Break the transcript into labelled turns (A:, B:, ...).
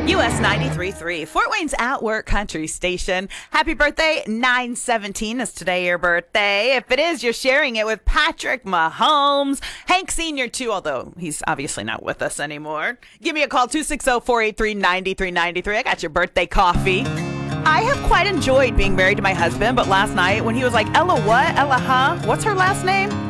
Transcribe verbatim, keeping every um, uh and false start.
A: U S ninety-three point three, Fort Wayne's At Work Country Station. Happy birthday, nine seventeen. Is today your birthday? If it is, you're sharing it with Patrick Mahomes. Hank Senior too, although he's obviously not with us anymore. Give me a call, two six zero, four eight three, nine three nine three. I got your birthday coffee. I have quite enjoyed being married to my husband, but last night when he was like, Ella what? Ella huh? What's her last name?